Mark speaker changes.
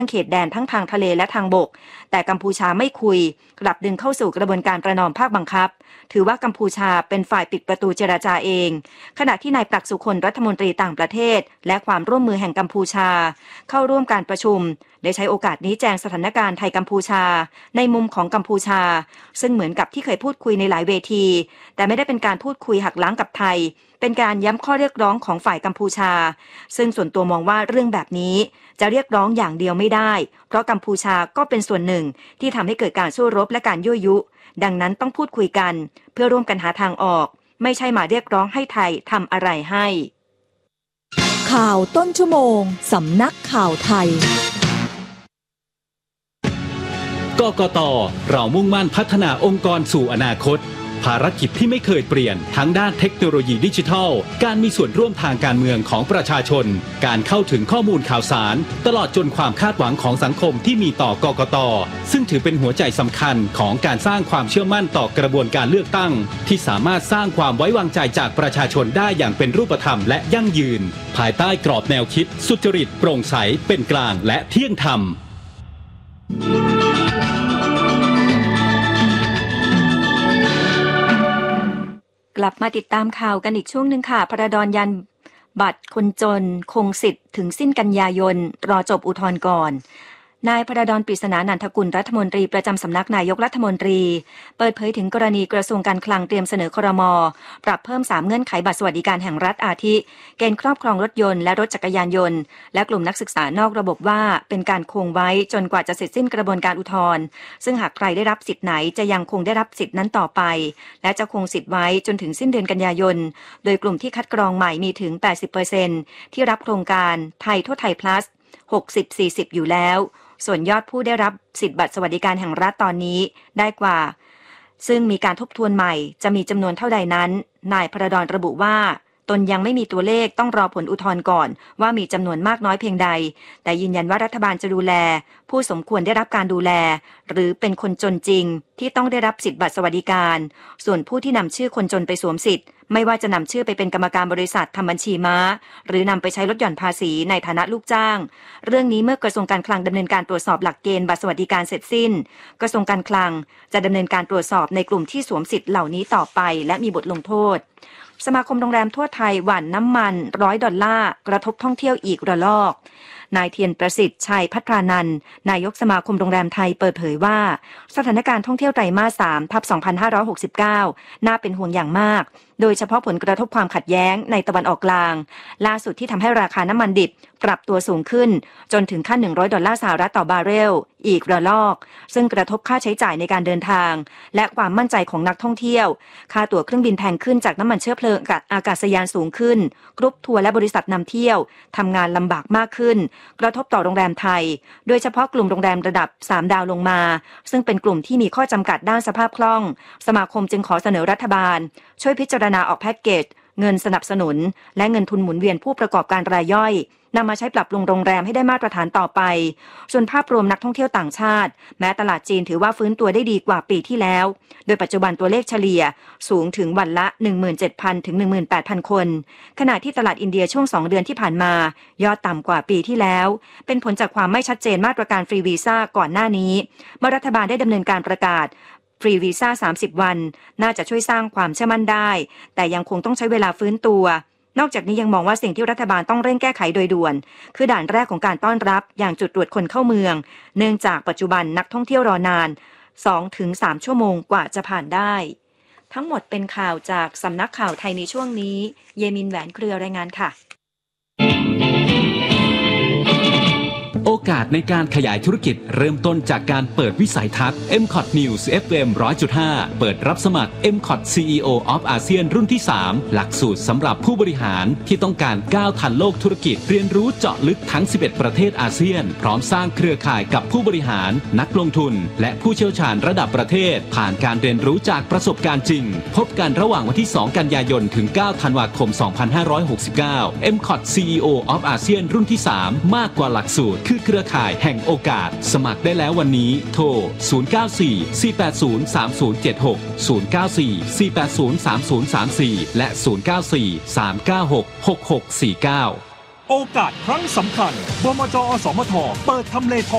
Speaker 1: เขตแดนทั้งทางทะเลและทางบกแต่กัมพูชาไม่คุยกลับดึงเข้าสู่กระบวนการประนอมภาคบังคับถือว่ากัมพูชาเป็นฝ่ายปิดประตูเจรจาเองขณะที่นายปรักษ์สุคนรัฐมนตรีต่างประเทศและความร่วมมือแห่งกัมพูชาเข้าร่วมการประชุมได้ใช้โอกาสนี้แจงสถานการณ์ไทยกัมพูชาในมุมของกัมพูชาซึ่งเหมือนกับที่เคยพูดคุยในหลายเวทีแต่ไม่ได้เป็นการพูดคุยหักล้างกับไทยเป็นการย้ำข้อเรียกร้องของฝ่ายกัมพูชาซึ่งส่วนตัวมองว่าเรื่องแบบนี้จะเรียกร้องอย่างเดียวไม่ได้เพราะกัมพูชาก็เป็นส่วนหนึ่งที่ทำให้เกิดการสู้รบและการยั่วยุดังนั้นต้องพูดคุยกันเพื่อร่วมกันหาทางออกไม่ใช่มาเรียกร้องให้ไทยทำอะไรให้
Speaker 2: ข่าวต้นชั่วโมงสำนักข่าวไทย
Speaker 3: กกต.เรามุ่งมั่นพัฒนาองค์กรสู่อนาคตภารกิจที่ไม่เคยเปลี่ยนทั้งด้านเทคโนโลยีดิจิทัลการมีส่วนร่วมทางการเมืองของประชาชนการเข้าถึงข้อมูลข่าวสารตลอดจนความคาดหวังของสังคมที่มีต่อกกต.ซึ่งถือเป็นหัวใจสำคัญของการสร้างความเชื่อมั่นต่อกระบวนการเลือกตั้งที่สามารถสร้างความไว้วางใจจากประชาชนได้อย่างเป็นรูปธรรมและยั่งยืนภายใต้กรอบแนวคิดสุจริตโปร่งใสเป็นกลางและเที่ยงธรรม
Speaker 1: กลับมาติดตามข่าวกันอีกช่วงหนึ่งค่ะพระดอนยันบัตรคนจนคงสิทธิ์ถึงสิ้นกันยายนรอจบอุทธรณ์ก่อนนายพระดอนปริศนานันทกุลรัฐมนตรีประจำสำนักนายกรัฐมนตรีเปิดเผยถึงกรณีกระทรวงการคลังเตรียมเสนอครม.ปรับเพิ่ม3เงื่อนไขบัตรสวัสดิการแห่งรัฐอาทิเกณฑ์ครอบครองรถยนต์และรถจักรยานยนต์และกลุ่มนักศึกษานอกระบบว่าเป็นการคงไว้จนกว่าจะเสร็จสิ้นกระบวนการอุทธรณ์ซึ่งหากใครได้รับสิทธิ์ไหนจะยังคงได้รับสิทธิ์นั้นต่อไปและจะคงสิทธิ์ไว้จนถึงสิ้นเดือนกันยายนโดยกลุ่มที่คัดกรองใหม่มีถึง 80% ที่รับโครงการไทยทั่วไทย plus 60-40 อยู่แล้วส่วนยอดผู้ได้รับสิทธิบัตรสวัสดิการแห่งรัฐตอนนี้ได้กว่าซึ่งมีการทบทวนใหม่จะมีจำนวนเท่าใดนั้นนายพระดอนระบุว่าตนยังไม่มีตัวเลขต้องรอผลอุทธรณ์ก่อนว่ามีจำนวนมากน้อยเพียงใดแต่ยืนยันว่ารัฐบาลจะดูแลผู้สมควรได้รับการดูแลหรือเป็นคนจนจริงที่ต้องได้รับสิทธิบัตรสวัสดิการส่วนผู้ที่นำชื่อคนจนไปสวมสิทธิ์ไม่ว่าจะนำชื่อไปเป็นกรรมการบริษัททำบัญชีม้าหรือนำไปใช้ลดหย่อนภาษีในฐานะลูกจ้างเรื่องนี้เมื่อกระทรวงการคลังดำเนินการตรวจสอบหลักเกณฑ์บัตรสวัสดิการเสร็จสิ้นกระทรวงการคลังจะดำเนินการตรวจสอบในกลุ่มที่สวมสิทธิ์เหล่านี้ต่อไปและมีบทลงโทษสมาคมโรงแรมทั่วไทยหว่านน้ำมัน$100กระทบท่องเที่ยวอีกระลอกนายเทียนประสิทธิ์ชัยพัทรานันท์นายกสมาคมโรงแรมไทยเปิดเผยว่าสถานการณ์ท่องเที่ยวไตรมาส 3/2569 น่าเป็นห่วงอย่างมากโดยเฉพาะผลกระทบความขัดแย้งในตะวันออกกลางล่าสุดที่ทำให้ราคาน้ำมันดิบปรับตัวสูงขึ้นจนถึงขั้น$100ต่อบาร์เรลอีกระลอกซึ่งกระทบค่าใช้จ่ายในการเดินทางและความมั่นใจของนักท่องเที่ยวค่าตั๋วเครื่องบินแพงขึ้นจากน้ำมันเชื้อเพลิงอากาศยานสูงขึ้นกรุ๊ปทัวร์และบริษัทนำเที่ยวทำงานลำบากมากขึ้นกระทบต่อโรงแรมไทยโดยเฉพาะกลุ่มโรงแรมระดับ3ดาวลงมาซึ่งเป็นกลุ่มที่มีข้อจำกัดด้านสภาพคล่องสมาคมจึงขอเสนอรัฐบาลช่วยพิจารณาออกแพ็กเกจเงินสนับสนุนและเงินทุนหมุนเวียนผู้ประกอบการรายย่อยนำมาใช้ปรับปรุงโรงแรมให้ได้มาตรฐานต่อไปส่วนภาพรวมนักท่องเที่ยวต่างชาติแม้ตลาดจีนถือว่าฟื้นตัวได้ดีกว่าปีที่แล้วโดยปัจจุบันตัวเลขเฉลี่ยสูงถึงวันละ 17,000 ถึง 18,000 คนขณะที่ตลาดอินเดียช่วง2เดือนที่ผ่านมายอดต่ำกว่าปีที่แล้วเป็นผลจากความไม่ชัดเจนมาตรการฟรีวีซ่าก่อนหน้านี้เมื่อรัฐบาลได้ดำเนินการประกาศฟรีวีซ่า30วันน่าจะช่วยสร้างความเชื่อมั่นได้แต่ยังคงต้องใช้เวลาฟื้นตัวนอกจากนี้ยังมองว่าสิ่งที่รัฐบาลต้องเร่งแก้ไขโดยด่วนคือด่านแรกของการต้อนรับอย่างจุดตรวจคนเข้าเมืองเนื่องจากปัจจุบันนักท่องเที่ยวรอนาน 2-3 ชั่วโมงกว่าจะผ่านได้ทั้งหมดเป็นข่าวจากสำนักข่าวไทยในช่วงนี้เยมินแหวนเครือรายงานค่ะ
Speaker 3: โอกาสในการขยายธุรกิจเริ่มต้นจากการเปิดวิสัยทัศน์ MCOT News FM 100.5 เปิดรับสมัคร MCOT CEO of ASEAN รุ่นที่ 3 หลักสูตรสำหรับผู้บริหารที่ต้องการก้าวทันโลกธุรกิจเรียนรู้เจาะลึกทั้ง 11 ประเทศอาเซียนพร้อมสร้างเครือข่ายกับผู้บริหารนักลงทุนและผู้เชี่ยวชาญระดับประเทศผ่านการเรียนรู้จากประสบการณ์จริงพบกันระหว่างวันที่ 2 กันยายนถึง 9 ธันวาคม 2569 MCOT CEO of ASEAN รุ่นที่ 3 มากกว่าหลักสูตรคือเครือข่ายแห่งโอกาสสมัครได้แล้ววันนี้โทร 094-480-3076 094-480-3034 และ 094-396-6649
Speaker 4: โอกาสครั้งสำคัญบมจ.อสมทเปิดทำเลทอง